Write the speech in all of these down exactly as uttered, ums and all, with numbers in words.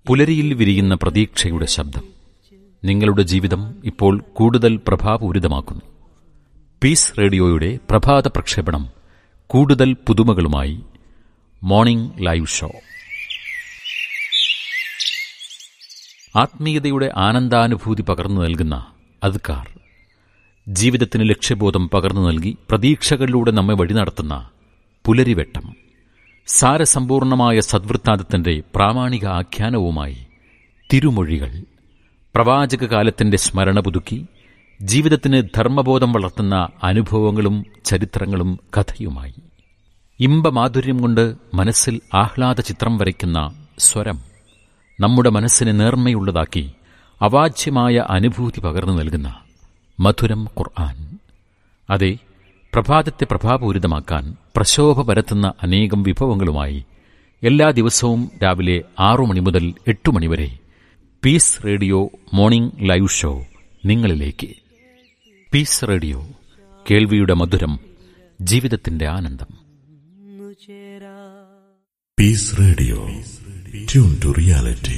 പുലരിയിൽ വിരിയുന്ന പ്രതീക്ഷയുടെ ശബ്ദം. നിങ്ങളുടെ ജീവിതം ഇപ്പോൾ കൂടുതൽ പ്രഭാപൂരിതമാക്കുന്നു. പീസ് റേഡിയോയുടെ പ്രഭാത പ്രക്ഷേപണം കൂടുതൽ പുതുമകളുമായി മോർണിംഗ് ലൈവ് ഷോ. ആത്മീയതയുടെ ആനന്ദാനുഭൂതി പകർന്നു നൽകുന്ന അദ്കാർ, ജീവിതത്തിന് ലക്ഷ്യബോധം പകർന്നു നൽകി പ്രതീക്ഷകളിലൂടെ നമ്മെ വഴി നടത്തുന്ന പുലരിവെട്ടം, സാരസമ്പൂർണമായ സദ്വൃത്താന്തത്തിന്റെ പ്രാമാണിക ആഖ്യാനവുമായി തിരുമൊഴികൾ, പ്രവാചക കാലത്തിന്റെ സ്മരണ പുതുക്കി ജീവിതത്തിന് ധർമ്മബോധം വളർത്തുന്ന അനുഭവങ്ങളും ചരിത്രങ്ങളും കഥയുമായി ഇമ്പമാധുര്യം കൊണ്ട് മനസ്സിൽ ആഹ്ലാദ ചിത്രം വരയ്ക്കുന്ന സ്വരം, നമ്മുടെ മനസ്സിനെ നേർമ്മയുള്ളതാക്കി അവാച്യമായ അനുഭൂതി പകർന്നു നൽകുന്ന മധുരം ഖുർആൻ. അതെ, പ്രഭാതത്തെ പ്രഭാപൂരിതമാക്കാൻ പ്രശോഭ പരത്തുന്ന അനേകം വിഭവങ്ങളുമായി എല്ലാ ദിവസവും രാവിലെ ആറു മണി മുതൽ എട്ടു മണിവരെ piece radio morning live show നിങ്ങളിലേക്ക്. പീസ് റേഡിയോ, കേൾവിയുടെ മധുരം, ജീവിതത്തിന്റെ ആനന്ദം. Piece radio, tune to reality.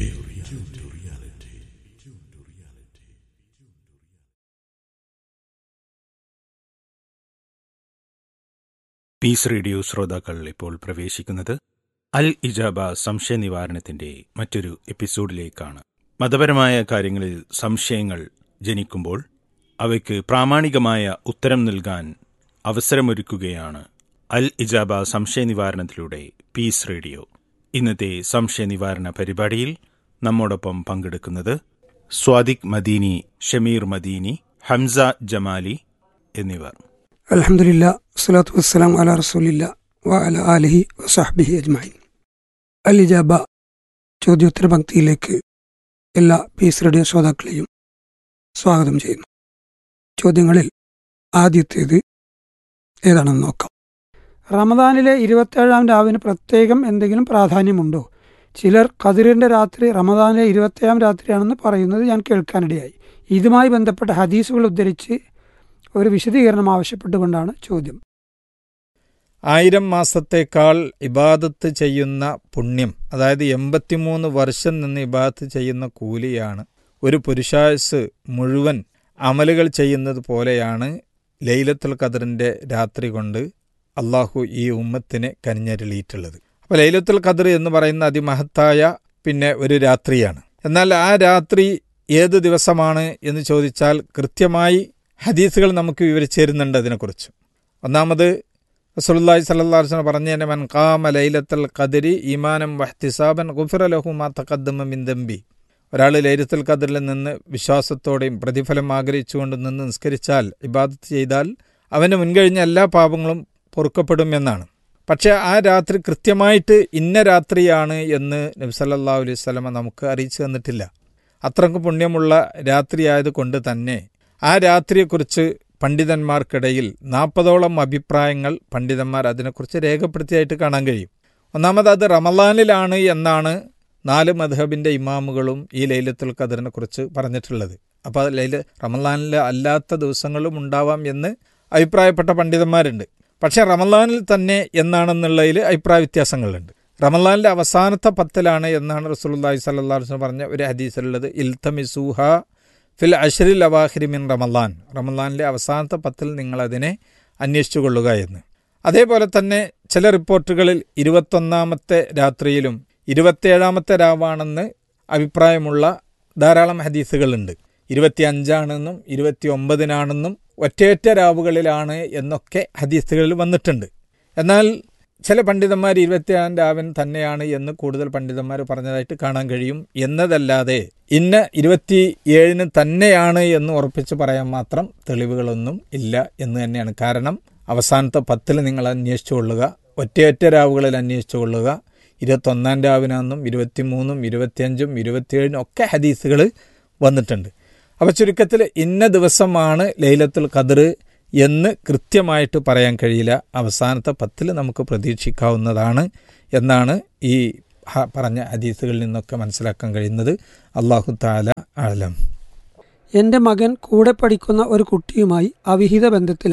Piece radio ശ്രോതാക്കൾ ഇപ്പോൾ പ്രവേശിക്കുന്നത് അൽ ഇജാബ സംശയ നിവാരണത്തിന്റെ മറ്റൊരു എപ്പിസോഡിലേക്കാണ്. മതപരമായ കാര്യങ്ങളിൽ സംശയങ്ങൾ ജനിക്കുമ്പോൾ അവയ്ക്ക് പ്രാമാണികമായ ഉത്തരം നൽകാൻ അവസരമൊരുക്കുകയാണ് അൽ ഇജാബ സംശയ നിവാരണത്തിലൂടെ പീസ് റേഡിയോ. ഇന്നത്തെ സംശയ നിവാരണ പരിപാടിയിൽ നമ്മോടൊപ്പം പങ്കെടുക്കുന്നത് സ്വാദിഖ് മദീനി, ഷമീർ മദീനി, ഹംസ ജമാലി എന്നിവർ. അൽഹംദുലില്ലാ, സ്വലാത്തു വസ്സലാം അലാ റസൂലില്ലാ വ അലാ ആലിഹി വസഹ്ബിഹി അജ്മഈൻ. അൽ ഇജാബ ചോദ്യോത്തര പങ്ക്തിയിലേക്ക് എല്ലാ പീസ് റേഡിയോ ശ്രോതാക്കളെയും സ്വാഗതം ചെയ്യുന്നു. ചോദ്യങ്ങളിൽ ആദ്യത്തേത് ഏതാണെന്ന് നോക്കാം. റമദാനിലെ ഇരുപത്തേഴാം രാവിന് പ്രത്യേകം എന്തെങ്കിലും പ്രാധാന്യമുണ്ടോ? ചിലർ ഖദറിന്റെ രാത്രി റമദാനിലെ ഇരുപത്തേഴാം രാത്രിയാണെന്ന് പറയുന്നത് ഞാൻ കേൾക്കാനിടയായി. ഇതുമായി ബന്ധപ്പെട്ട ഹദീസുകൾ ഉദ്ധരിച്ച് ഒരു വിശദീകരണം ആവശ്യപ്പെട്ടുകൊണ്ടാണ് ചോദ്യം. ആയിരം മാസത്തേക്കാൾ ഇബാദത്ത് ചെയ്യുന്ന പുണ്യം, അതായത് എൺപത്തിമൂന്ന് വർഷം നിന്ന് ഇബാദത്ത് ചെയ്യുന്ന കൂലിയാണ് ഒരു പുരുഷായുസ് മുഴുവൻ അമലുകൾ ചെയ്യുന്നത് പോലെയാണ് ലൈലത്തുൽ ഖദറിന്റെ രാത്രി കൊണ്ട് അള്ളാഹു ഈ ഉമ്മത്തിനെ കനിഞ്ഞരുളിയിട്ടുള്ളത്. അപ്പോൾ ലൈലത്തുൽ ഖദർ എന്ന് പറയുന്ന അതിമഹത്തായ പിന്നെ ഒരു രാത്രിയാണ്. എന്നാൽ ആ രാത്രി ഏത് ദിവസമാണ് എന്ന് ചോദിച്ചാൽ കൃത്യമായി ഹദീസുകൾ നമുക്ക് വിവരിച്ചു തരുന്നുണ്ട് അതിനെക്കുറിച്ച്. ഒന്നാമത് റസൂലുള്ളാഹി സ്വല്ലല്ലാഹു അലൈഹി വസല്ലം പറഞ്ഞു തന്നെ, മൻ ഖാമ ലൈലത്തുൽ ഖദരി ഈമാനം വഹ്തിസാബൻ ഗുഫിറ ലഹു മാ തഖദ്ദമ മിൻ ദംബി. ഒരാൾ ലൈലത്തുൽ ഖദറിൽ നിന്ന് വിശ്വാസത്തോടെയും പ്രതിഫലം ആഗ്രഹിച്ചുകൊണ്ട് നിന്ന് നിസ്കരിച്ചാൽ, ഇബാദത്ത് ചെയ്താൽ അവന് മുൻകഴിഞ്ഞ എല്ലാ പാപങ്ങളും പൊറുക്കപ്പെടുമെന്നാണ്. പക്ഷേ ആ രാത്രി കൃത്യമായിട്ട് ഇന്ന രാത്രിയാണ് എന്ന് നബി സല്ലല്ലാഹു അലൈഹി വസല്ലം നമുക്ക് അറിയിച്ചു തന്നിട്ടില്ല. അത്രയ്ക്ക് പുണ്യമുള്ള രാത്രിയായത് കൊണ്ട് തന്നെ ആ രാത്രിയെക്കുറിച്ച് പണ്ഡിതന്മാർക്കിടയിൽ നാൽപ്പതോളം അഭിപ്രായങ്ങൾ പണ്ഡിതന്മാർ അതിനെക്കുറിച്ച് രേഖപ്പെടുത്തിയായിട്ട് കാണാൻ കഴിയും. ഒന്നാമത് അത് റമളാനിലാണ് എന്നാണ് നാല് മദ്ഹബിൻ്റെ ഇമാമുകളും ഈ ലൈലത്തുൽ ഖദറിനെ കുറിച്ച് പറഞ്ഞിട്ടുള്ളത്. അപ്പോൾ അത് ലൈല റമളാനിൽ അല്ലാത്ത ദിവസങ്ങളും ഉണ്ടാവാം എന്ന് അഭിപ്രായപ്പെട്ട പണ്ഡിതന്മാരുണ്ട്. പക്ഷേ റമളാനിൽ തന്നെ എന്നാണെന്നുള്ളതിൽ അഭിപ്രായ വ്യത്യാസങ്ങളുണ്ട്. റമളാനിലെ അവസാനത്തെ പത്തിലാണ് എന്നാണ് റസൂലുള്ളാഹി സ്വല്ലല്ലാഹു അലൈഹി വസല്ലം പറഞ്ഞ ഒരു ഹദീസിലുള്ളത്, ഇൽതമിസൂഹ ഫിൽ അശ്റിൽ അവാഖിരി മിൻ റമളാൻ. റമളാനിലെ അവസാനത്തെ പത്തിൽ നിങ്ങളതിനെ അന്വേഷിച്ചു കൊള്ളുക എന്ന്. അതേപോലെ തന്നെ ചില റിപ്പോർട്ടുകളിൽ ഇരുപത്തൊന്നാമത്തെ രാത്രിയിലും ഇരുപത്തിയേഴാമത്തെ രാവാണെന്ന് അഭിപ്രായമുള്ള ധാരാളം ഹദീസുകളുണ്ട്. ഇരുപത്തി അഞ്ചാണെന്നും ഇരുപത്തി ഒമ്പതിനാണെന്നും ഒറ്റയൊറ്റ രാവുകളിലാണ് എന്നൊക്കെ ഹദീസുകളിൽ വന്നിട്ടുണ്ട്. എന്നാൽ ചില പണ്ഡിതന്മാർ ഇരുപത്തിയേഴാം രാവിൻ തന്നെയാണ് എന്ന് കൂടുതൽ പണ്ഡിതന്മാർ പറഞ്ഞതായിട്ട് കാണാൻ കഴിയും. എന്നതല്ലാതെ ഇന്ന ഇരുപത്തി ഏഴിന് തന്നെയാണ് എന്ന് ഉറപ്പിച്ച് പറയാൻ മാത്രം തെളിവുകളൊന്നും ഇല്ല എന്ന് തന്നെയാണ്. കാരണം അവസാനത്തെ പത്തിൽ നിങ്ങൾ അന്വേഷിച്ചു കൊള്ളുക, ഒറ്റയൊറ്റ രാവുകളിൽ അന്വേഷിച്ചു കൊള്ളുക. ഇരുപത്തൊന്നാം രാവിനാന്നും ഇരുപത്തിമൂന്നും ഇരുപത്തിയഞ്ചും ഇരുപത്തിയേഴിനും ഒക്കെ ഹദീസുകൾ വന്നിട്ടുണ്ട്. അപ്പോൾ ചുരുക്കത്തിൽ ഇന്ന ദിവസമാണ് ലൈലത്തുൽ ഖദർ എന്ന് കൃത്യമായിട്ട് പറയാൻ കഴിയില്ല. അവസാനത്തെ പത്തിൽ നമുക്ക് പ്രതീക്ഷിക്കാവുന്നതാണ് എന്നാണ് ഈ പറഞ്ഞ ഹദീസുകളിൽ നിന്നൊക്കെ മനസ്സിലാക്കാൻ കഴിയുന്നത്. അല്ലാഹു തആല അഅലം. എൻ്റെ മകൻ കൂടെ പഠിക്കുന്ന ഒരു കുട്ടിയുമായി അവിഹിത ബന്ധത്തിലാണ്.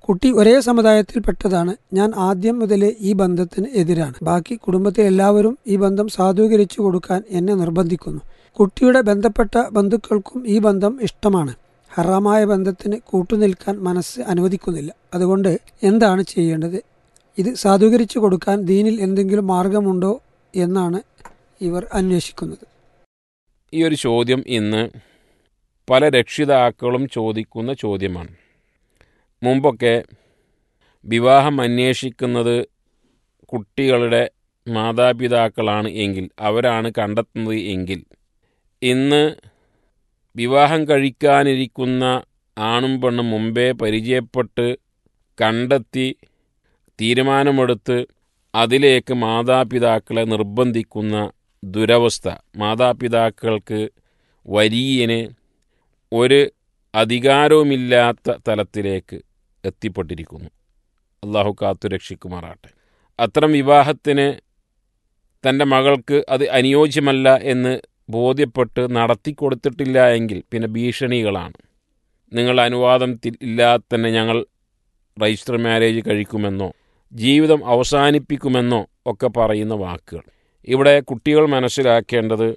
കുട്ടി ഒരേ സമുദായത്തിൽപ്പെട്ടതാണ്. ഞാൻ ആദ്യം മുതലേ ഈ ബന്ധത്തിന് എതിരാണ്. ബാക്കി കുടുംബത്തിൽ എല്ലാവരും ഈ ബന്ധം സാധൂകരിച്ചു കൊടുക്കാൻ എന്നെ നിർബന്ധിക്കുന്നു. കുട്ടിയുടെ ബന്ധപ്പെട്ട ബന്ധുക്കൾക്കും ഈ ബന്ധം ഇഷ്ടമാണ്. ഹറാമായ ബന്ധത്തിന് കൂട്ടുനിൽക്കാൻ മനസ്സ് അനുവദിക്കുന്നില്ല. അതുകൊണ്ട് എന്താണ് ചെയ്യേണ്ടത്? ഇത് സാധൂകരിച്ചു കൊടുക്കാൻ ദീനിൽ എന്തെങ്കിലും മാർഗമുണ്ടോ എന്നാണ് ഇവർ അന്വേഷിക്കുന്നത്. ഈ ഒരു ചോദ്യം ഇന്ന് പല രക്ഷിതാക്കളും ചോദിക്കുന്ന ചോദ്യമാണ്. മുമ്പൊക്കെ വിവാഹം അന്വേഷിക്കുന്നത് കുട്ടികളുടെ മാതാപിതാക്കളാണ് എങ്കിൽ, അവരാണ് കണ്ടെത്തുന്നത് എങ്കിൽ, ഇന്ന് വിവാഹം കഴിക്കാനിരിക്കുന്ന ആണും പെണ്ണും മുമ്പേ പരിചയപ്പെട്ട് കണ്ടെത്തി തീരുമാനമെടുത്ത് അതിലേക്ക് മാതാപിതാക്കളെ നിർബന്ധിക്കുന്ന ദുരവസ്ഥ, മാതാപിതാക്കൾക്ക് വരിയന് ഒരു അധികാരവുമില്ലാത്ത തലത്തിലേക്ക് എത്തിപ്പെട്ടിരിക്കുന്നു. അള്ളാഹു കാത്തു രക്ഷിക്കുമാറാട്ടെ. അത്തരം വിവാഹത്തിന് തൻ്റെ മകൾക്ക് അത് അനുയോജ്യമല്ല എന്ന് ബോധ്യപ്പെട്ട് നടത്തിക്കൊടുത്തിട്ടില്ല എങ്കിൽ പിന്നെ ഭീഷണികളാണ്. നിങ്ങൾ അനുവാദം ഇല്ലാതെ തന്നെ ഞങ്ങൾ രജിസ്റ്റർ മാരേജ് കഴിക്കുമെന്നോ ജീവിതം അവസാനിപ്പിക്കുമെന്നോ ഒക്കെ പറയുന്ന വാക്കുകൾ. ഇവിടെ കുട്ടികൾ മനസ്സിലാക്കേണ്ടത്,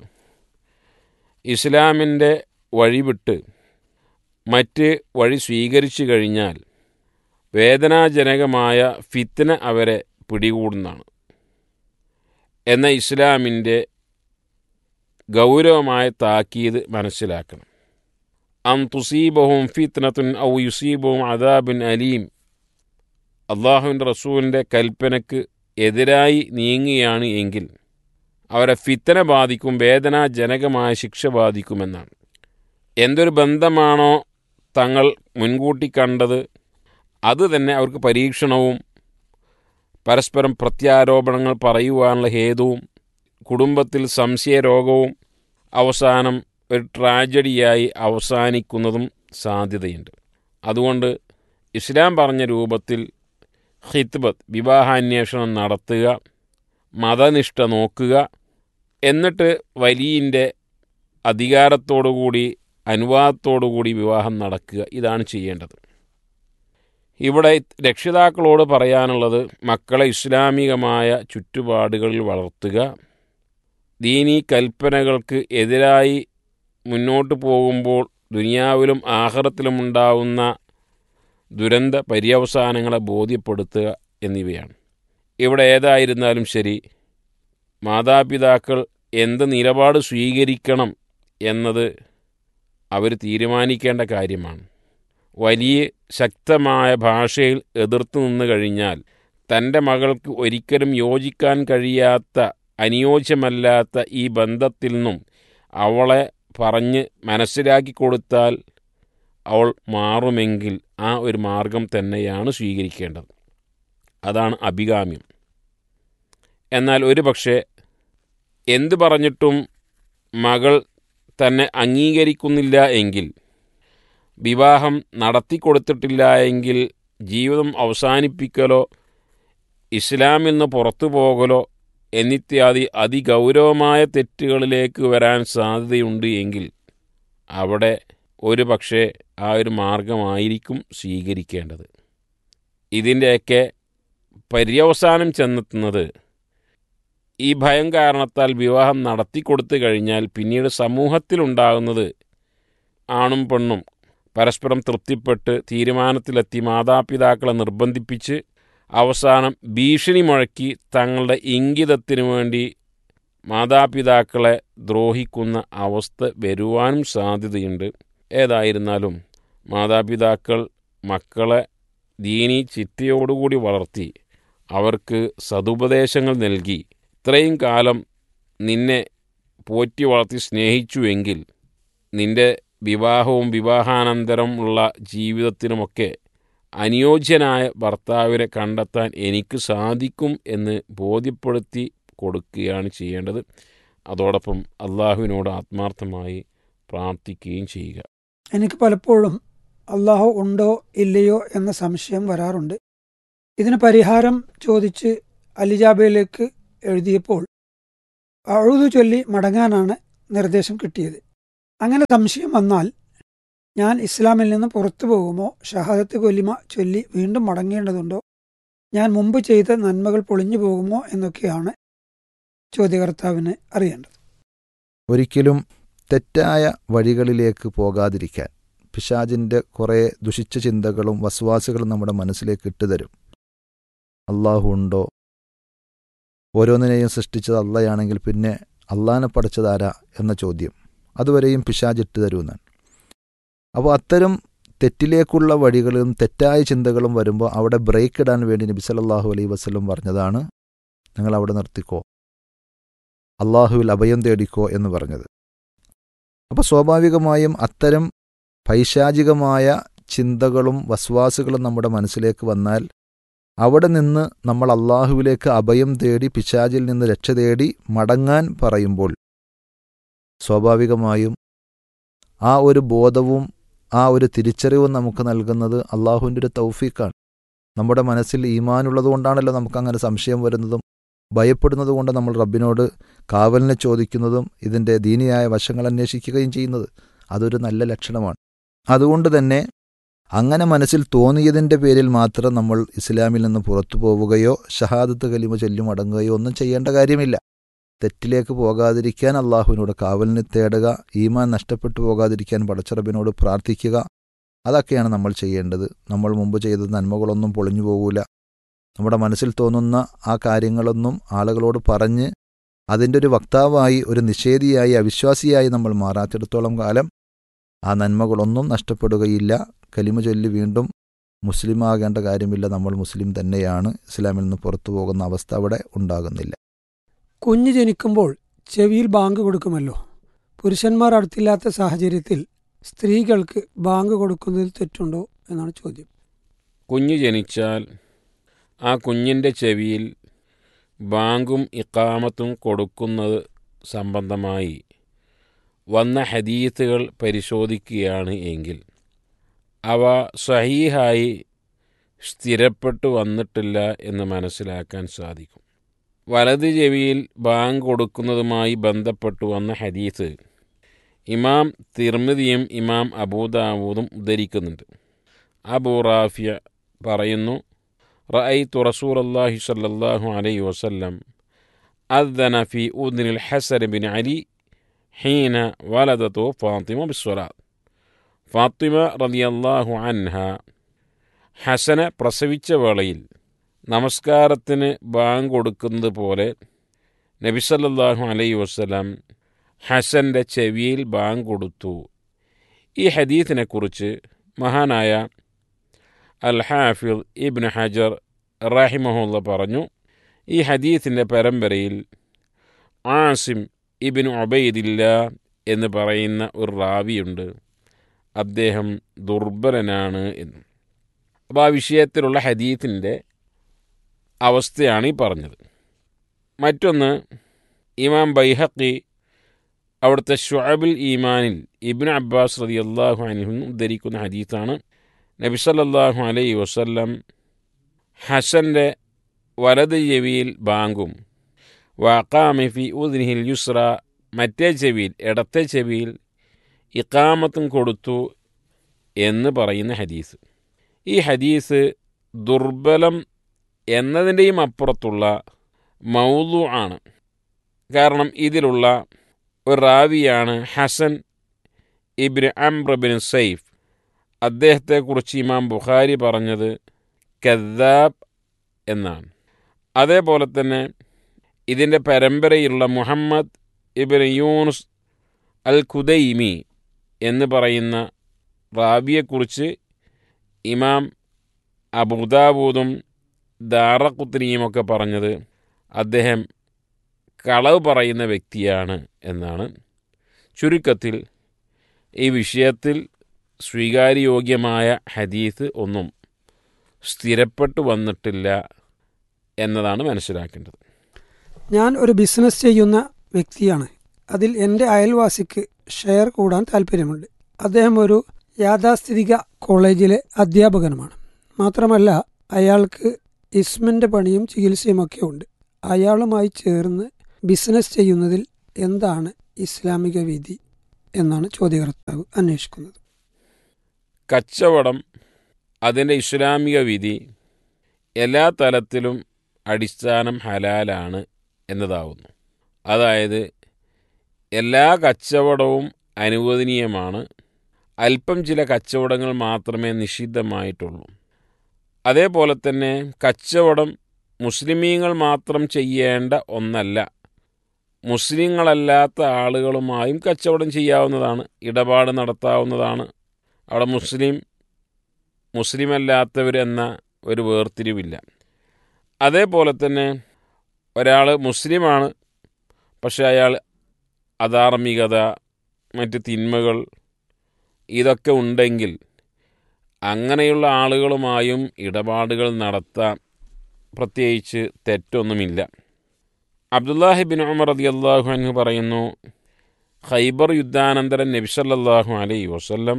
ഇസ്ലാമിൻ്റെ വഴിവിട്ട് മറ്റ് വഴി സ്വീകരിച്ചു കഴിഞ്ഞാൽ വേദനാജനകമായ ഫിത്ന അവരെ പിടികൂടുന്നതാണ്. എന്ന ഇസ്ലാമിൻ്റെ ഗൗരവമായ താക്കീത് മനസ്സിലാക്കണം. അം തുസീബഹും ഫിത്നത്തുൻ ഔ യുസീബഹും അദാബുൻ അലീം. അള്ളാഹുവിൻ്റെ റസൂലിൻ്റെ കൽപ്പനയ്ക്ക് എതിരായി നീങ്ങുകയാണ് എങ്കിൽ അവരെ ഫിത്ന ബാധിക്കും, വേദനാജനകമായ ശിക്ഷ ബാധിക്കുമെന്നാണ്. എന്തൊരു ബന്ധമാണോ തങ്ങൾ മുൻകൂട്ടി കണ്ടത് അത് തന്നെ അവർക്ക് പരീക്ഷണവും പരസ്പരം പ്രത്യാരോപണങ്ങൾ പറയുവാനുള്ള ഹേതുവും കുടുംബത്തിൽ സംശയരോഗവും അവസാനം ഒരു ട്രാജഡിയായി അവസാനിക്കുന്നതും സാധ്യതയുണ്ട്. അതുകൊണ്ട് ഇസ്ലാം പറഞ്ഞ രൂപത്തിൽ ഖിത്ബത്ത്, വിവാഹാന്വേഷണം നടത്തുക, മതനിഷ്ഠ നോക്കുക, എന്നിട്ട് വലിയൻ്റെ അധികാരത്തോടുകൂടി അനുവാദത്തോടുകൂടി വിവാഹം നടക്കുക, ഇതാണ് ചെയ്യേണ്ടത്. ഇവിടെ രക്ഷിതാക്കളോട് പറയാനുള്ളത്, മക്കളെ ഇസ്ലാമികമായ ചുറ്റുപാടുകളിൽ വളർത്തുക. ദീനീ കൽപ്പനകൾക്ക് എതിരായി മുന്നോട്ട് പോകുമ്പോൾ ദുനിയാവിലും ആഖിറത്തിലുമുണ്ടാവുന്ന ദുരന്ത പര്യവസാനങ്ങളെ ബോധ്യപ്പെടുത്തുക എന്നിവയാണ്. ഇവിടെ ഏതായിരുന്നാലും ശരി, മാതാപിതാക്കൾ എന്ത് നിലപാട് സ്വീകരിക്കണം എന്നത് അവർ തീരുമാനിക്കേണ്ട കാര്യമാണ്. വലിയ ശക്തമായ ഭാഷയിൽ എതിർത്ത് നിന്ന് കഴിഞ്ഞാൽ തൻ്റെ മകൾക്ക് ഒരിക്കലും യോജിക്കാൻ കഴിയാത്ത, അനുയോജ്യമല്ലാത്ത ഈ ബന്ധത്തിൽ നിന്നും അവളെ പറഞ്ഞ് മനസ്സിലാക്കി കൊടുത്താൽ അവൾ മാറുമെങ്കിൽ ആ ഒരു മാർഗം തന്നെയാണ് സ്വീകരിക്കേണ്ടത്. അതാണ് അഭികാമ്യം. എന്നാൽ ഒരു പക്ഷേ എന്തു പറഞ്ഞിട്ടും മകൾ തന്നെ അംഗീകരിക്കുന്നില്ല എങ്കിൽ, വിവാഹം നടത്തിക്കൊടുത്തിട്ടില്ല എങ്കിൽ ജീവിതം അവസാനിപ്പിക്കലോ ഇസ്ലാമിൽ നിന്ന് പുറത്തു പോകലോ എന്നിത്യാദി അതിഗൗരവമായ തെറ്റുകളിലേക്ക് വരാൻ സാധ്യതയുണ്ട് എങ്കിൽ അവിടെ ഒരു പക്ഷേ ആ ഒരു മാർഗമായിരിക്കും സ്വീകരിക്കേണ്ടത്. ഇതിൻ്റെയൊക്കെ പര്യവസാനം ചെന്നെത്തുന്നത് ഈ ഭയം കാരണത്താൽ വിവാഹം നടത്തിക്കൊടുത്തു കഴിഞ്ഞാൽ പിന്നീട് സമൂഹത്തിലുണ്ടാകുന്നത് ആണും പെണ്ണും പരസ്പരം തൃപ്തിപ്പെട്ട് തീരുമാനത്തിലെത്തി മാതാപിതാക്കളെ നിർബന്ധിപ്പിച്ച് അവസാനം ഭീഷണി മുഴക്കി തങ്ങളുടെ ഇംഗിതത്തിനു വേണ്ടി മാതാപിതാക്കളെ ദ്രോഹിക്കുന്ന അവസ്ഥ വരുവാനും സാധ്യതയുണ്ട്. ഏതായിരുന്നാലും മാതാപിതാക്കൾ മക്കളെ ദീനി ചിട്ടയോടുകൂടി വളർത്തി അവർക്ക് സതുപദേശങ്ങൾ നൽകി ഇത്രയും കാലം നിന്നെ പോറ്റി വളർത്തി സ്നേഹിച്ചുവെങ്കിൽ നിൻ്റെ വിവാഹവും വിവാഹാനന്തരം ഉള്ള ജീവിതത്തിനുമൊക്കെ അനുയോജ്യനായ ഭർത്താവിനെ കണ്ടെത്താൻ എനിക്ക് സാധിക്കും എന്ന് ബോധ്യപ്പെടുത്തി കൊടുക്കുകയാണ് ചെയ്യേണ്ടത്. അതോടൊപ്പം അള്ളാഹുവിനോട് ആത്മാർത്ഥമായി പ്രാർത്ഥിക്കുകയും ചെയ്യുക. എനിക്ക് പലപ്പോഴും അള്ളാഹു ഉണ്ടോ ഇല്ലയോ എന്ന സംശയം വരാറുണ്ട്. ഇതിന് പരിഹാരം ചോദിച്ച് അലിജാബയിലേക്ക് എഴുതിയപ്പോൾ അഊദു ചൊല്ലി മടങ്ങാനാണ് നിർദ്ദേശം കിട്ടിയത്. അങ്ങനെ സംശയം വന്നാൽ ഞാൻ ഇസ്ലാമിൽ നിന്ന് പുറത്തു പോകുമോ? ഷഹാദത്ത് കലിമ ചൊല്ലി വീണ്ടും മടങ്ങേണ്ടതുണ്ടോ? ഞാൻ മുമ്പ് ചെയ്ത നന്മകൾ പൊളിഞ്ഞു പോകുമോ എന്നൊക്കെയാണ് ചോദ്യകർത്താവിന് അറിയേണ്ടത്. ഒരിക്കലും തെറ്റായ വഴികളിലേക്ക് പോകാതിരിക്കാൻ പിശാചിൻ്റെ കുറേ ദുഷിച്ച ചിന്തകളും വസ്വാസുകളും നമ്മുടെ മനസ്സിലേക്ക് ഇട്ടുതരും. അള്ളാഹു ഉണ്ടോ? ഓരോന്നിനെയും സൃഷ്ടിച്ചത് അള്ളയാണെങ്കിൽ പിന്നെ അള്ളാഹിനെ പഠിച്ചതാരാ എന്ന ചോദ്യം അതുവരെയും പിശാച് ഇട്ട് തരുമെന്നാണ്. അപ്പോൾ അത്തരം തെറ്റിലേക്കുള്ള വഴികളും തെറ്റായ ചിന്തകളും വരുമ്പോൾ അവിടെ ബ്രേക്ക് ഇടാൻ വേണ്ടി നബി സല്ലല്ലാഹു അലൈഹി വസല്ലം പറഞ്ഞതാണ്, നിങ്ങൾ അവിടെ നിർത്തിക്കോ, അള്ളാഹുവിൽ അഭയം തേടിക്കോ എന്ന് പറഞ്ഞത്. അപ്പോൾ സ്വാഭാവികമായും അത്തരം പൈശാചികമായ ചിന്തകളും വസ്വാസുകളും നമ്മുടെ മനസ്സിലേക്ക് വന്നാൽ അവിടെ നിന്ന് നമ്മൾ അള്ളാഹുവിലേക്ക് അഭയം തേടി പിശാചിൽ നിന്ന് രക്ഷ തേടി മടങ്ങാൻ പറയുമ്പോൾ സ്വാഭാവികമായും ആ ഒരു ബോധവും ആ ഒരു തിരിച്ചറിവും നമുക്ക് നൽകുന്നത് അള്ളാഹുവിൻ്റെ ഒരു തൗഫീഖാണ്. നമ്മുടെ മനസ്സിൽ ഈമാനുള്ളത് കൊണ്ടാണല്ലോ നമുക്കങ്ങനെ സംശയം വരുന്നതും ഭയപ്പെടുന്നത് കൊണ്ട് നമ്മൾ റബ്ബിനോട് കാവലിനെ ചോദിക്കുന്നതും ഇതിൻ്റെ ദീനിയായ വശങ്ങൾ അന്വേഷിക്കുകയും ചെയ്യുന്നത്. അതൊരു നല്ല ലക്ഷണമാണ്. അതുകൊണ്ട് തന്നെ അങ്ങനെ മനസ്സിൽ തോന്നിയതിൻ്റെ പേരിൽ മാത്രം നമ്മൾ ഇസ്ലാമിൽ നിന്ന് പുറത്തു പോവുകയോ ഷഹാദത്ത് കലിമ ചൊല്ലി മടങ്ങുകയോ ഒന്നും ചെയ്യേണ്ട കാര്യമില്ല. തെറ്റിലേക്ക് പോകാതിരിക്കാൻ അള്ളാഹുവിനോട് കാവലിനെ തേടുക, ഈമാൻ നഷ്ടപ്പെട്ടു പോകാതിരിക്കാൻ പടച്ചറബിനോട് പ്രാർത്ഥിക്കുക, അതൊക്കെയാണ് നമ്മൾ ചെയ്യേണ്ടത്. നമ്മൾ മുമ്പ് ചെയ്ത നന്മകളൊന്നും പൊളിഞ്ഞു പോകൂല. നമ്മുടെ മനസ്സിൽ തോന്നുന്ന ആ കാര്യങ്ങളൊന്നും ആളുകളോട് പറഞ്ഞ് അതിൻ്റെ ഒരു വക്താവായി ഒരു നിഷേധിയായി അവിശ്വാസിയായി നമ്മൾ മാറാത്തിടത്തോളം കാലം ആ നന്മകളൊന്നും നഷ്ടപ്പെടുകയില്ല. കലിമ ചൊല്ലി വീണ്ടും മുസ്ലിം ആകേണ്ട കാര്യമില്ല. നമ്മൾ മുസ്ലിം തന്നെയാണ്. ഇസ്ലാമിൽ നിന്ന് പുറത്തു പോകുന്ന അവസ്ഥ അവിടെ ഉണ്ടാകുന്നില്ല. കുഞ്ഞ് ജനിക്കുമ്പോൾ ചെവിയിൽ ബാങ്ക് കൊടുക്കുമല്ലോ. പുരുഷന്മാർ അടുത്തില്ലാത്ത സാഹചര്യത്തിൽ സ്ത്രീകൾക്ക് ബാങ്ക് കൊടുക്കുന്നതിൽ തെറ്റുണ്ടോ എന്നാണ് ചോദ്യം. കുഞ്ഞ് ജനിച്ചാൽ ആ കുഞ്ഞിൻ്റെ ചെവിയിൽ ബാങ്കും ഇഖാമത്തും കൊടുക്കുന്നത് സംബന്ധമായി വന്ന ഹദീത്തുകൾ പരിശോധിക്കുകയാണ് എങ്കിൽ അവ സഹീഹായി സ്ഥിരപ്പെട്ടു വന്നിട്ടില്ല എന്ന് മനസ്സിലാക്കാൻ സാധിക്കും. വലത് ചെവിയിൽ ബാങ്ക് കൊടുക്കുന്നതുമായി ബന്ധപ്പെട്ടു വന്ന ഹദീസ് ഇമാം തിർമിദിയും ഇമാം അബൂദാവൂദും ഉദ്ധരിക്കുന്നുണ്ട്. അബൂ റാഫിയ പറയുന്നു, റഅയ്തു റസൂലല്ലാഹി സ്വല്ലല്ലാഹു അലൈഹി വസല്ലം അദ്ദന ഫി ഉദ്നിൽ ഹസൻ ബിൻ അലി ഹീന വലദതു ഫാത്തിമ ബിസ്സലാത്ത്. ഫാത്തിമ റളിയല്ലാഹു അൻഹ ഹസനെ പ്രസവിച്ച വേളയിൽ നമസ്കാരത്തിന് ബാങ്ക് കൊടുക്കുന്നത് പോലെ നബി സല്ലല്ലാഹു അലൈഹി വസല്ലം ഹസൻ്റെ ചെവിയിൽ ബാങ്ക് കൊടുത്തു. ഈ ഹദീസിനെക്കുറിച്ച് മഹാനായ അൽ ഹാഫിദ് ഇബ്നു ഹജർ റഹിമഹുല്ല പറഞ്ഞു, ഈ ഹദീസിൻ്റെ പരമ്പരയിൽ ആസിം ഇബ്നു ഉബൈദില്ല എന്ന് പറയുന്ന ഒരു റാവിയുണ്ട്, അദ്ദേഹം ദുർബലനാണ് എന്ന്. അപ്പോൾ ആ വിഷയത്തിലുള്ള ഹദീസിൻ്റെ അവസ്ഥയാണ് ഈ പറഞ്ഞത്. മറ്റൊന്ന്, ഇമാം ബൈഹഖി അവിടുത്തെ ശുഅബുൽ ഈമാനിൽ ഇബ്നു അബ്ബാസ് റളിയല്ലാഹു അൻഹു ഉദ്ധരിക്കുന്ന ഹദീസാണ്. നബി സല്ലല്ലാഹു അലൈഹി വസല്ലം ഹസൻ്റെ വലത് ചെവിയിൽ ബാങ്കും വഖാമ ഫി ഉദ്നിഹിൽ യുസ്ര മറ്റേ ചെവിയിൽ ഇടത്തെ ചെവിയിൽ ഇഖാമത്തും കൊടുത്തു എന്ന് പറയുന്ന ഹദീസ്. ഈ ഹദീസ് ദുർബലം എന്നതിൻ്റെയും അപ്പുറത്തുള്ള മൗദു ആണ്. കാരണം ഇതിലുള്ള ഒരു റാവിയാണ് ഹസൻ ഇബ്നു അംർ ബിൻ സൈഫ്. അദ്ദേഹത്തെക്കുറിച്ച് ഇമാം ബുഖാരി പറഞ്ഞത് കദ്ദാബ് എന്നാണ്. അതേപോലെ തന്നെ ഇതിൻ്റെ പരമ്പരയിലുള്ള മുഹമ്മദ് ഇബ്നു യൂനുസ് അൽ ഖുദൈമി എന്ന് പറയുന്ന റാവിയെക്കുറിച്ച് ഇമാം അബൂദാവൂദും ദാറഖുത്നിയുമൊക്കെ പറഞ്ഞത് അദ്ദേഹം കളവ് പറയുന്ന വ്യക്തിയാണ് എന്നാണ്. ചുരുക്കത്തിൽ ഈ വിഷയത്തിൽ സ്വീകാര്യയോഗ്യമായ ഹദീസ് ഒന്നും സ്ഥിരപ്പെട്ടു വന്നിട്ടില്ല എന്നതാണ് മനസ്സിലാക്കേണ്ടത്. ഞാൻ ഒരു ബിസിനസ് ചെയ്യുന്ന വ്യക്തിയാണ്. അതിൽ എൻ്റെ അയൽവാസിക്ക് ഷെയർ കൂടാൻ താല്പര്യമുണ്ട്. അദ്ദേഹം ഒരു യാഥാസ്ഥിതിക കോളേജിലെ അധ്യാപകനുമാണ്. മാത്രമല്ല അയാൾക്ക് ഇസ്മിൻ്റെ പണിയും ചികിത്സയുമൊക്കെ ഉണ്ട്. അയാളുമായി ചേർന്ന് ബിസിനസ് ചെയ്യുന്നതിൽ എന്താണ് ഇസ്ലാമിക വിധി എന്നാണ് ചോദ്യകർത്താവ് അന്വേഷിക്കുന്നത്. കച്ചവടം അതിൻ്റെ ഇസ്ലാമിക വിധി എല്ലാ തലത്തിലും അടിസ്ഥാനം ഹലാലാണ് എന്നതാവുന്നു. അതായത് എല്ലാ കച്ചവടവും അനുവദനീയമാണ്, അല്പം ചില കച്ചവടങ്ങൾ മാത്രമേ നിഷിദ്ധമായിട്ടുള്ളൂ. അതേപോലെ തന്നെ കച്ചവടം മുസ്ലിമീങ്ങൾ മാത്രം ചെയ്യേണ്ട ഒന്നല്ല, മുസ്ലിങ്ങളല്ലാത്ത ആളുകളുമായും കച്ചവടം ചെയ്യാവുന്നതാണ്, ഇടപാട് നടത്താവുന്നതാണ്. അവിടെ മുസ്ലിം മുസ്ലിമല്ലാത്തവർ എന്ന ഒരു വേർതിരിവില്ല. അതേപോലെ തന്നെ ഒരാൾ മുസ്ലിമാണ്, പക്ഷേ അയാൾ അധാർമികത, മറ്റ് തിന്മകൾ ഇതൊക്കെ ഉണ്ടെങ്കിൽ അങ്ങനെയുള്ള ആളുകളുമായും ഇടപാടുകൾ നടത്താം, പ്രത്യേകിച്ച് തെറ്റൊന്നുമില്ല. അബ്ദുല്ലാഹി ബിൻ ഉമർ റളിയല്ലാഹു അൻഹു പറയുന്നു, ഖൈബർ യുദ്ധാനന്തരം നബി സല്ലല്ലാഹു അലൈഹി വസല്ലം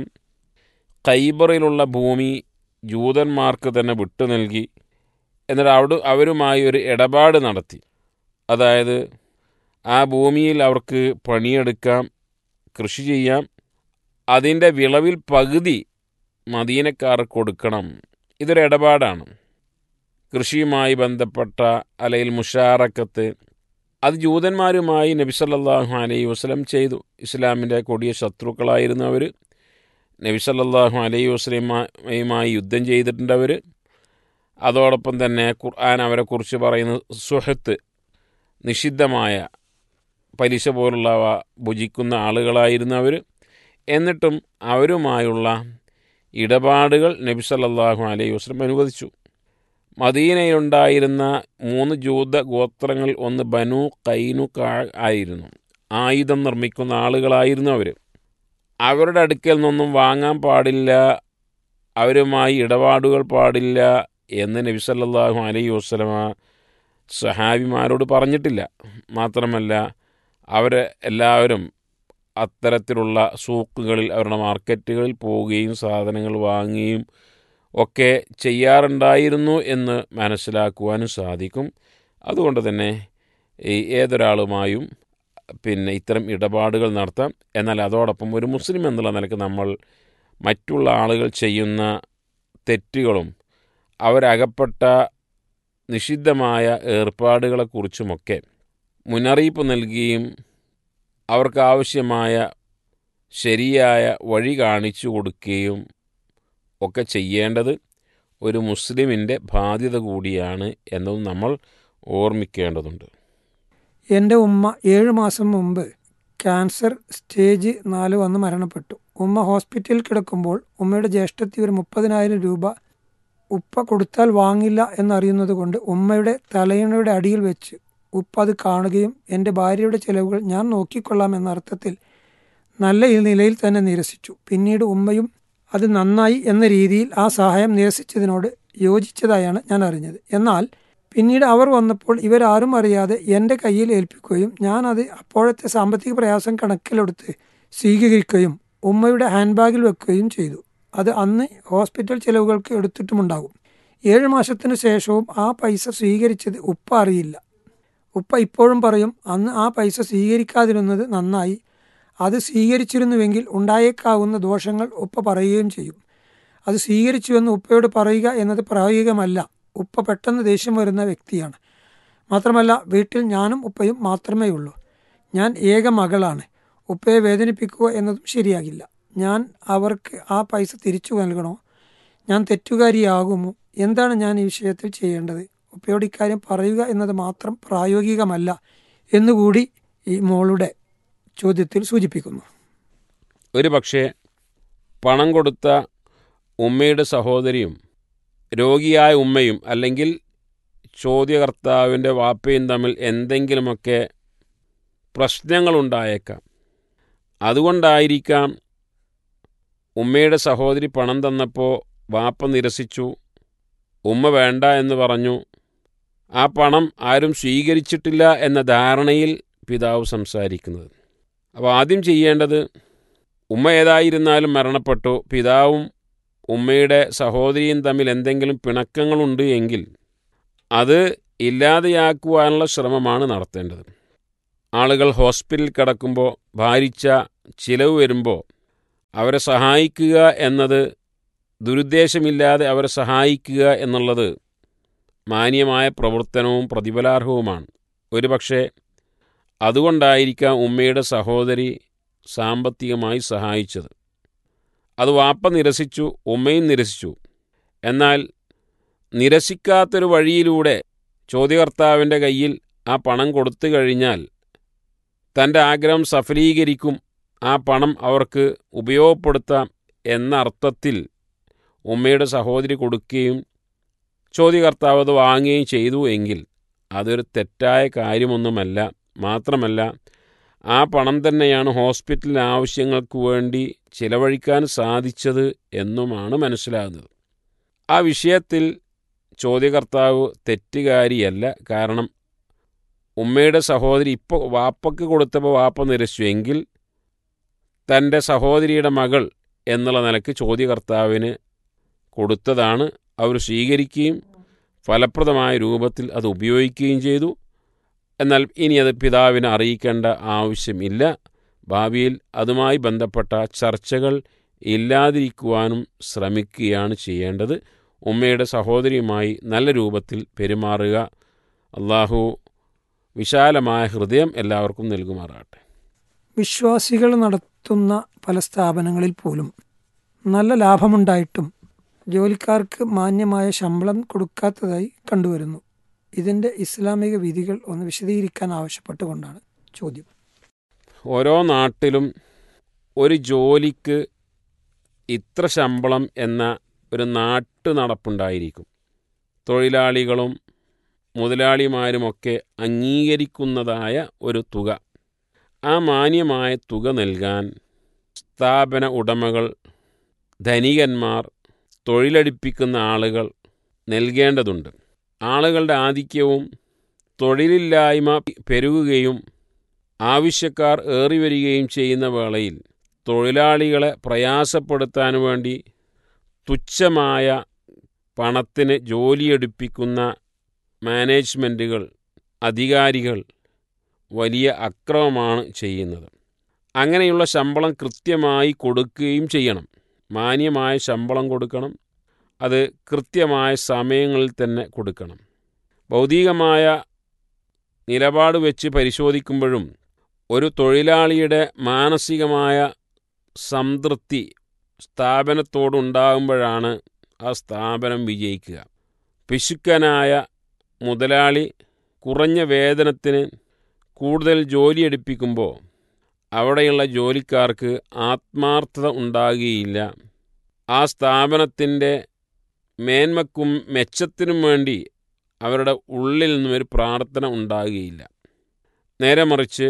ഖൈബറിലുള്ള ഭൂമി ജൂതന്മാർക്ക് തന്നെ വിട്ടു നൽകി. എന്നിട്ട് അവിടെ അവരുമായി ഒരു ഇടപാട് നടത്തി. അതായത് ആ ഭൂമിയിൽ അവർക്ക് പണിയെടുക്കാം, കൃഷി ചെയ്യാം, അതിൻ്റെ വിളവിൽ പകുതി മദീനക്കാർക്ക് കൊടുക്കണം. ഇതൊരു ഇടപാടാണ്. കൃഷിയുമായി ബന്ധപ്പെട്ട അല്ലെങ്കിൽ മുഷാറക്കത്ത് അത് ജൂതന്മാരുമായി നബി സല്ലല്ലാഹു അലൈഹി വസല്ലം ചെയ്തു. ഇസ്ലാമിൻ്റെ കൊടിയ ശത്രുക്കളായിരുന്നവർ, നബി സല്ലല്ലാഹു അലൈഹി വസല്ലമയുമായി യുദ്ധം ചെയ്തിട്ടുണ്ടവർ. അതോടൊപ്പം തന്നെ ഖുർആൻ അവരെക്കുറിച്ച് പറയുന്നത് സുഹത്ത്, നിഷിദ്ധമായ പലിശ പോലുള്ളവ ഭുജിക്കുന്ന ആളുകളായിരുന്നവർ. എന്നിട്ടും അവരുമായുള്ള ഇടപാടുകൾ നബി സല്ലല്ലാഹു അലൈഹി വസല്ലം അനുവദിച്ചു. മദീനയിലുണ്ടായിരുന്ന മൂന്ന് ജൂത ഗോത്രങ്ങൾ ഒന്ന് ബനു ഖൈനുഖാ ആയിരുന്നു. ആയുധം നിർമ്മിക്കുന്ന ആളുകളായിരുന്നു അവർ. അവരുടെ അടുക്കൽ നിന്നൊന്നും വാങ്ങാൻ പാടില്ല, അവരുമായി ഇടപാടുകൾ പാടില്ല എന്ന് നബി സല്ലല്ലാഹു അലൈഹി വസല്ലമ സഹാബിമാരോട് പറഞ്ഞിട്ടില്ല. മാത്രമല്ല അവർ എല്ലാവരും അത്തരത്തിലുള്ള സൂക്കുകളിൽ, അവരുടെ മാർക്കറ്റുകളിൽ പോവുകയും സാധനങ്ങൾ വാങ്ങുകയും ഒക്കെ ചെയ്യാറുണ്ടായിരുന്നു എന്ന് മനസ്സിലാക്കുവാനും സാധിക്കും. അതുകൊണ്ട് തന്നെ ഈ ഏതൊരാളുമായും പിന്നെ ഇത്തരം ഇടപാടുകൾ നടത്താം. എന്നാൽ അതോടൊപ്പം ഒരു മുസ്ലിം എന്നുള്ള നിലയ്ക്ക് നമ്മൾ മറ്റുള്ള ആളുകൾ ചെയ്യുന്ന തെറ്റുകളും അവരകപ്പെട്ട നിഷിദ്ധമായ ഏർപ്പാടുകളെക്കുറിച്ചുമൊക്കെ മുന്നറിയിപ്പ് നൽകുകയും അവർക്കാവശ്യമായ ശരിയായ വഴി കാണിച്ചു കൊടുക്കുകയും ഒക്കെ ചെയ്യേണ്ടത് ഒരു മുസ്ലിമിൻ്റെ ബാധ്യത കൂടിയാണ് എന്നതും നമ്മൾ ഓർമ്മിക്കേണ്ടതുണ്ട്. എൻ്റെ ഉമ്മ ഏഴ് മാസം മുമ്പ് ക്യാൻസർ സ്റ്റേജ് നാല് വന്ന് മരണപ്പെട്ടു. ഉമ്മ ഹോസ്പിറ്റലിൽ കിടക്കുമ്പോൾ ഉമ്മയുടെ ജ്യേഷ്ഠത്തി ഒരു മുപ്പതിനായിരം രൂപ ഉപ്പ കൊടുത്താൽ വാങ്ങില്ല എന്നറിയുന്നത് കൊണ്ട് ഉമ്മയുടെ തലയിണയുടെ അടിയിൽ വെച്ച് ഉപ്പ അത് കാണുകയും എൻ്റെ ഭാര്യയുടെ ചിലവുകൾ ഞാൻ നോക്കിക്കൊള്ളാം എന്ന അർത്ഥത്തിൽ നല്ല നിലയിൽ തന്നെ നിരസിച്ചു. പിന്നീട് ഉമ്മയും അത് നന്നായി എന്ന രീതിയിൽ ആ സഹായം നിരസിച്ചതിനോട് യോജിച്ചതായാണ് ഞാൻ അറിഞ്ഞത്. എന്നാൽ പിന്നീട് അവർ വന്നപ്പോൾ ഇവരാരും അറിയാതെ എൻ്റെ കയ്യിൽ ഏൽപ്പിക്കുകയും ഞാൻ അത് അപ്പോഴത്തെ സാമ്പത്തിക പ്രയാസം കണക്കിലെടുത്ത് സ്വീകരിക്കുകയും ഉമ്മയുടെ ഹാൻഡ് ബാഗിൽ വെക്കുകയും ചെയ്തു. അത് അന്ന് ഹോസ്പിറ്റൽ ചിലവുകൾക്ക് എടുത്തിട്ടുമുണ്ടാകും. ഏഴ് മാസത്തിനു ശേഷവും ആ പൈസ സ്വീകരിച്ചത് ഉപ്പ അറിയില്ല. ഉപ്പ ഇപ്പോഴും പറയും, അന്ന് ആ പൈസ സ്വീകരിക്കാതിരുന്നത് നന്നായി, അത് സ്വീകരിച്ചിരുന്നുവെങ്കിൽ ഉണ്ടായേക്കാവുന്ന ദോഷങ്ങൾ ഉപ്പ പറയുകയും ചെയ്യും. അത് സ്വീകരിച്ചുവെന്ന് ഉപ്പയോട് പറയുക എന്നത് പ്രായോഗികമല്ല. ഉപ്പ പെട്ടെന്ന് ദേഷ്യം വരുന്ന വ്യക്തിയാണ്. മാത്രമല്ല വീട്ടിൽ ഞാനും ഉപ്പയും മാത്രമേ ഉള്ളൂ. ഞാൻ ഏക മകളാണ്. ഉപ്പയെ വേദനിപ്പിക്കുക എന്നതും ശരിയാകില്ല. ഞാൻ അവർക്ക് ആ പൈസ തിരിച്ചു നൽകണോ? ഞാൻ തെറ്റുകാരിയാകുമോ? എന്താണ് ഞാൻ ഈ വിഷയത്തിൽ ചെയ്യേണ്ടത്? ഉപ്പയോട് ഇക്കാര്യം പറയുക എന്നത് മാത്രം പ്രായോഗികമല്ല എന്നുകൂടി ഈ മോളുടെ ചോദ്യത്തിൽ സൂചിപ്പിക്കുന്നു. ഒരു പക്ഷേ പണം കൊടുത്ത ഉമ്മയുടെ സഹോദരിയും രോഗിയായ ഉമ്മയും അല്ലെങ്കിൽ ചോദ്യകർത്താവിൻ്റെ വാപ്പയും തമ്മിൽ എന്തെങ്കിലുമൊക്കെ പ്രശ്നങ്ങളുണ്ടായേക്കാം. അതുകൊണ്ടായിരിക്കാം ഉമ്മയുടെ സഹോദരി പണം തന്നപ്പോൾ വാപ്പ നിരസിച്ചു, ഉമ്മ വേണ്ട എന്ന് പറഞ്ഞു. ആ പണം ആരും സ്വീകരിച്ചിട്ടില്ല എന്ന ധാരണയിൽ പിതാവ് സംസാരിക്കുന്നത്. അപ്പോൾ ആദ്യം ചെയ്യേണ്ടത്, ഉമ്മ ഏതായിരുന്നാലും മരണപ്പെട്ടു, പിതാവും ഉമ്മയുടെ സഹോദരിയും തമ്മിൽ എന്തെങ്കിലും പിണക്കങ്ങളുണ്ട് എങ്കിൽ അത് ഇല്ലാതെയാക്കുവാനുള്ള ശ്രമമാണ് നടത്തേണ്ടത്. ആളുകൾ ഹോസ്പിറ്റലിൽ കിടക്കുമ്പോൾ ഭാരിച്ച ചിലവ് വരുമ്പോൾ അവരെ സഹായിക്കുക എന്നത് ദുരുദ്ദേശമില്ലാതെ അവരെ സഹായിക്കുക എന്നുള്ളത് മാന്യമായ പ്രവർത്തനവും പ്രതിഫലാർഹവുമാണ്. ഒരുപക്ഷെ അതുകൊണ്ടായിരിക്കാം ഉമ്മയുടെ സഹോദരി സാമ്പത്തികമായി സഹായിച്ചത്. അത് വാപ്പ നിരസിച്ചു, ഉമ്മയും നിരസിച്ചു. എന്നാൽ നിരസിക്കാത്തൊരു വഴിയിലൂടെ ചോദ്യകർത്താവിൻ്റെ കയ്യിൽ ആ പണം കൊടുത്തു കഴിഞ്ഞാൽ തൻ്റെ ആഗ്രഹം സഫലീകരിക്കും, ആ പണം അവർക്ക് ഉപയോഗപ്പെടുത്താം എന്ന അർത്ഥത്തിൽ ഉമ്മയുടെ സഹോദരി കൊടുക്കുകയും ചോദ്യകർത്താവ് അത് വാങ്ങുകയും ചെയ്തു എങ്കിൽ അതൊരു തെറ്റായ കാര്യമൊന്നുമല്ല. മാത്രമല്ല, ആ പണം തന്നെയാണ് ഹോസ്പിറ്റൽ ആവശ്യങ്ങൾക്ക് വേണ്ടി ചിലവഴിക്കാൻ സാധിച്ചത് എന്നുമാണ് മനസ്സിലാകുന്നത്. ആ വിഷയത്തിൽ ചോദ്യകർത്താവ് തെറ്റുകാരിയല്ല. കാരണം ഉമ്മയുടെ സഹോദരി ഇപ്പോൾ വാപ്പയ്ക്ക് കൊടുത്തപ്പോൾ വാപ്പ നിരസിച്ചു എങ്കിൽ തൻ്റെ സഹോദരിയുടെ മകൾ എന്നുള്ള നിലയ്ക്ക് ചോദ്യകർത്താവിന് കൊടുത്തതാണ്. അവർ സ്വീകരിക്കുകയും ഫലപ്രദമായ രൂപത്തിൽ അത് ഉപയോഗിക്കുകയും ചെയ്തു. എന്നാൽ ഇനി അത് പിതാവിനെ അറിയിക്കേണ്ട ആവശ്യമില്ല. ഭാവിയിൽ അതുമായി ബന്ധപ്പെട്ട ചർച്ചകൾ ഇല്ലാതിരിക്കുവാനും ശ്രമിക്കുകയാണ് ചെയ്യേണ്ടത്. ഉമ്മയുടെ സഹോദരിയുമായി നല്ല രൂപത്തിൽ പെരുമാറുക. അള്ളാഹു വിശാലമായ ഹൃദയം എല്ലാവർക്കും നൽകുമാറാകട്ടെ. വിശ്വാസികൾ നടത്തുന്ന പല സ്ഥാപനങ്ങളിൽ പോലും നല്ല ലാഭമുണ്ടായിട്ടും ജോലിക്കാർക്ക് മാന്യമായ ശമ്പളം കൊടുക്കാത്തതായി കണ്ടുവരുന്നു. ഇതിൻ്റെ ഇസ്ലാമിക വിധികൾ ഒന്ന് വിശദീകരിക്കാൻ ആവശ്യപ്പെട്ടുകൊണ്ടാണ് ചോദ്യം. ഓരോ നാട്ടിലും ഒരു ജോലിക്ക് ഇത്ര ശമ്പളം എന്ന ഒരു നാട്ടു നടപ്പുണ്ടായിരിക്കും. തൊഴിലാളികളും മുതലാളിമാരുമൊക്കെ അംഗീകരിക്കുന്നതായ ഒരു തുക. ആ മാന്യമായ തുക നൽകാൻ സ്ഥാപന ഉടമകൾ, ധനികന്മാർ, തൊഴിലടിപ്പിക്കുന്ന ആളുകൾ നൽകേണ്ടതുണ്ട്. ആളുകളുടെ ആധിക്യവും തൊഴിലില്ലായ്മ പെരുകുകയും ആവശ്യക്കാർ ഏറിവരികയും ചെയ്യുന്ന വേളയിൽ തൊഴിലാളികളെ പ്രയാസപ്പെടുത്താൻ വേണ്ടി തുച്ഛമായ പണത്തിന് ജോലിയെടുപ്പിക്കുന്ന മാനേജ്മെൻറ്റുകൾ, അധികാരികൾ വലിയ അക്രമമാണ് ചെയ്യുന്നത്. അങ്ങനെയുള്ള ശമ്പളം കൃത്യമായി കൊടുക്കുകയും ചെയ്യണം. മാന്യമായ ശമ്പളം കൊടുക്കണം. അത് കൃത്യമായ സമയങ്ങളിൽ തന്നെ കൊടുക്കണം. ഭൗതികമായ നിലപാട് വെച്ച് പരിശോധിക്കുമ്പോഴും ഒരു തൊഴിലാളിയുടെ മാനസികമായ സംതൃപ്തി സ്ഥാപനത്തോടുണ്ടാകുമ്പോഴാണ് ആ സ്ഥാപനം വിജയിക്കുക. പിശുക്കനായ മുതലാളി കുറഞ്ഞ വേതനത്തിന് കൂടുതൽ ജോലിയെടുപ്പിക്കുമ്പോൾ അവിടെയുള്ള ജോലിക്കാർക്ക് ആത്മാർത്ഥത ഉണ്ടാകുകയില്ല. ആ സ്ഥാപനത്തിൻ്റെ മേന്മക്കും മെച്ചത്തിനും വേണ്ടി അവരുടെ ഉള്ളിൽ നിന്നും ഒരു പ്രാർത്ഥന ഉണ്ടാകുകയില്ല. നേരെ മറിച്ച്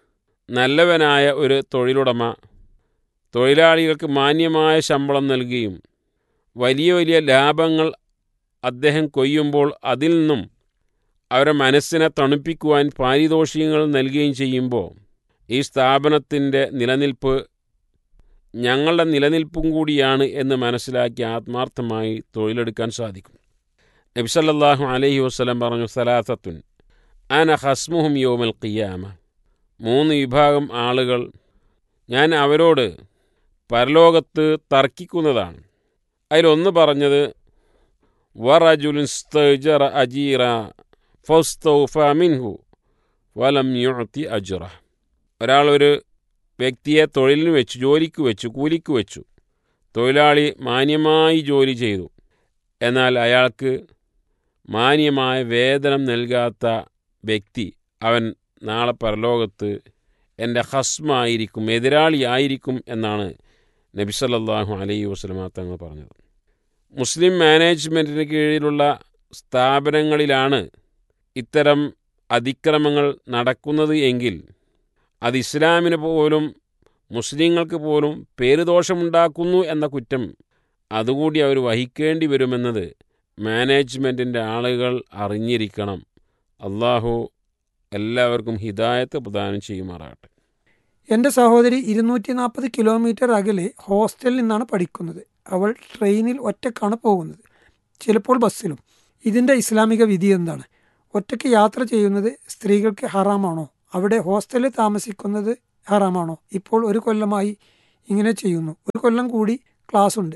നല്ലവനായ ഒരു തൊഴിലുടമ തൊഴിലാളികൾക്ക് മാന്യമായ ശമ്പളം നൽകുകയും വലിയ വലിയ ലാഭങ്ങൾ അദ്ദേഹം കൊയ്യുമ്പോൾ അതിൽ നിന്നും അവരുടെ മനസ്സിനെ തണുപ്പിക്കുവാൻ പാരിതോഷികങ്ങൾ നൽകുകയും ചെയ്യുമ്പോൾ ഈ സ്ഥാപനത്തിൻ്റെ നിലനിൽപ്പ് ഞങ്ങളുടെ നിലനിൽപ്പും കൂടിയാണ് എന്ന് മനസ്സിലാക്കി ആത്മാർത്ഥമായി തൊഴിലെടുക്കാൻ സാധിക്കും. നബി സല്ലല്ലാഹു അലൈഹി വസല്ലം പറഞ്ഞു, സലാസത്തുൻ അന ഹസ്മുഹും യൗമൽ ഖിയാമ. മൂന്ന് വിഭാഗം ആളുകൾ ഞാൻ അവരോട് പരലോകത്ത് തർക്കിക്കുന്നതാണ്. അതിലൊന്ന് പറഞ്ഞത് വറജുലുൻ സ്തജറ അജീറ ഫസ്തൗഫ മിൻഹു വലം യുഅതി അജ്റ. ഒരാളൊരു വ്യക്തിയെ തൊഴിലിന് വെച്ചു, ജോലിക്ക് വെച്ചു, കൂലിക്ക് വെച്ചു. തൊഴിലാളി മാന്യമായി ജോലി ചെയ്തു. എന്നാൽ അയാൾക്ക് മാന്യമായ വേതനം നൽകാത്ത വ്യക്തി അവൻ നാളെ പരലോകത്ത് എൻ്റെ ഹസ്മായിരിക്കും, എതിരാളി ആയിരിക്കും എന്നാണ് നബി സല്ലല്ലാഹു അലൈഹി വസല്ലം തങ്ങൾ പറഞ്ഞത്. മുസ്ലിം മാനേജ്മെൻറ്റിന് കീഴിലുള്ള സ്ഥാപനങ്ങളിലാണ് ഇത്തരം അതിക്രമങ്ങൾ നടക്കുന്നത് എങ്കിൽ അത് ഇസ്ലാമിന് പോലും മുസ്ലിങ്ങൾക്ക് പോലും പേരുദോഷമുണ്ടാക്കുന്നു എന്ന കുറ്റം അതുകൂടി അവർ വഹിക്കേണ്ടി വരുമെന്നത് മാനേജ്മെൻറ്റിൻ്റെ ആളുകൾ അറിഞ്ഞിരിക്കണം. അള്ളാഹു എല്ലാവർക്കും ഹിദായത്ത് പ്രദാനം ചെയ്യുമാറാകട്ടെ. എൻ്റെ സഹോദരി ഇരുന്നൂറ്റി നാൽപ്പത് കിലോമീറ്റർ അകലെ ഹോസ്റ്റലിൽ നിന്നാണ് പഠിക്കുന്നത്. അവൾ ട്രെയിനിൽ ഒറ്റക്കാണ് പോകുന്നത്, ചിലപ്പോൾ ബസ്സിലും. ഇതിൻ്റെ ഇസ്ലാമിക വിധി എന്താണ്? ഒറ്റയ്ക്ക് യാത്ര ചെയ്യുന്നത് സ്ത്രീകൾക്ക് ഹറാമാണോ? അവിടെ ഹോസ്റ്റലിൽ താമസിക്കുന്നത് ഹറാമാണോ? ഇപ്പോൾ ഒരു കൊല്ലമായി ഇങ്ങനെ ചെയ്യുന്നു. ഒരു കൊല്ലം കൂടി ക്ലാസ് ഉണ്ട്.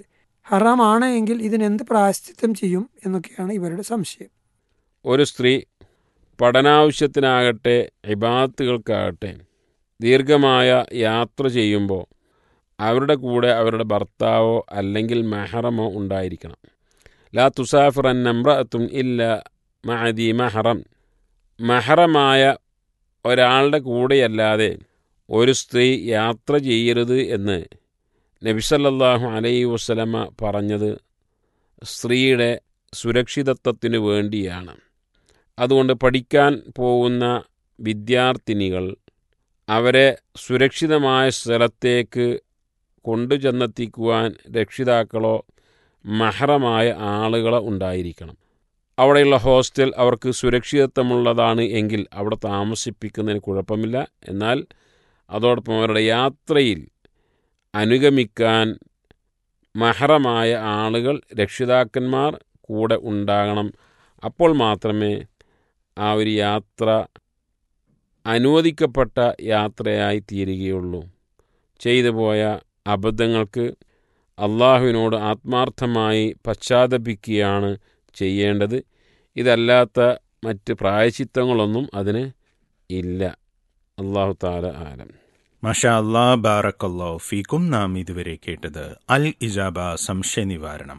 ഹറാമാണ് എങ്കിൽ ഇതിനെന്ത് പ്രായശ്ചിത്തം ചെയ്യും എന്നൊക്കെയാണ് ഇവരുടെ സംശയം. ഒരു സ്ത്രീ പഠനാവശ്യത്തിനാകട്ടെ ഇബാദത്തുകൾക്കാകട്ടെ ദീർഘമായ യാത്ര ചെയ്യുമ്പോൾ അവരുടെ കൂടെ അവരുടെ ഭർത്താവോ അല്ലെങ്കിൽ മെഹറമോ ഉണ്ടായിരിക്കണം. ലാ തുസാഫിറൻ നംറഅത്തുൻ ഇല്ല മഅദി മെഹറം. മെഹറമായ ഒരാളുടെ കൂടെയല്ലാതെ ഒരു സ്ത്രീ യാത്ര ചെയ്യരുത് എന്ന് നബി സല്ലല്ലാഹു അലൈഹി വസല്ലമ പറഞ്ഞത് സ്ത്രീയുടെ സുരക്ഷിതത്വത്തിനു വേണ്ടിയാണ്. അതുകൊണ്ട് പഠിക്കാൻ പോകുന്ന വിദ്യാർത്ഥിനികൾ അവരെ സുരക്ഷിതമായ സ്ഥലത്തേക്ക് കൊണ്ടുചെന്നെത്തിക്കുവാൻ രക്ഷിതാക്കളോ മഹറമായ ആളുകളോ ഉണ്ടായിരിക്കണം. അവിടെയുള്ള ഹോസ്റ്റൽ അവർക്ക് സുരക്ഷിതത്വമുള്ളതാണ് എങ്കിൽ അവിടെ താമസിപ്പിക്കുന്നതിന് കുഴപ്പമില്ല. എന്നാൽ അതോടൊപ്പം അവരുടെ യാത്രയിൽ അനുഗമിക്കാൻ മഹറമായ ആളുകൾ രക്ഷിതാക്കന്മാർ കൂടെ ഉണ്ടാകണം. അപ്പോൾ മാത്രമേ ആ ഒരു യാത്ര അനുവദിക്കപ്പെട്ട യാത്രയായി തീരുകയുള്ളൂ. ചെയ്തു പോയ അബദ്ധങ്ങൾക്ക് അള്ളാഹുവിനോട് ആത്മാർത്ഥമായി പശ്ചാത്തപിക്കുകയാണ് ചെയ്യേണ്ടത്. ഇതല്ലാത്ത മറ്റ് പ്രായശ്ചിത്തങ്ങളൊന്നും അതിന് ഇല്ല. അള്ളാഹു തആല ആലം. മാഷാ അല്ലാ, ബാറക്കല്ലാഹു ഫീക്കും. നാം ഇതുവരെ കേട്ടത് അൽ ഇജാബ സംശയ നിവാരണം.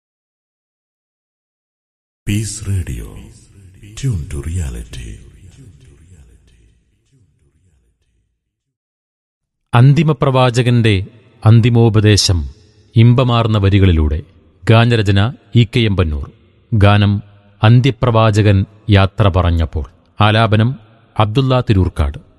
Piece radio, tune to reality. അന്തിമ പ്രവാചകന്റെ അന്തിമോപദേശം ഇമ്പമാർന്ന വരികളിലൂടെ. ഗാനരചന ഇ കെ എമ്പന്നൂർ. ഗാനം അന്ത്യപ്രവാചകൻ യാത്ര പറഞ്ഞപ്പോൾ. ആലാപനം അബ്ദുള്ള തിരൂർക്കാട്.